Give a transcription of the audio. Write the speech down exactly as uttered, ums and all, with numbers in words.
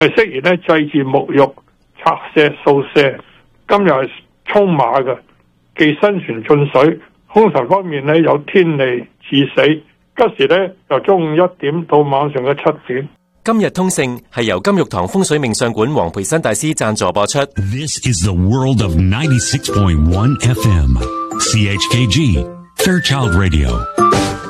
係適宜咧祭祀沐浴、拆卸、掃射。今日係沖馬嘅，忌新船進水。凶神方面咧有天利、致死。吉時咧由中午一點到晚上嘅七點。 今日通勝係由金玉堂風水命相館黃培新大師贊助播出。 This is the world of ninety-six point one F M C H K G Fairchild Radio。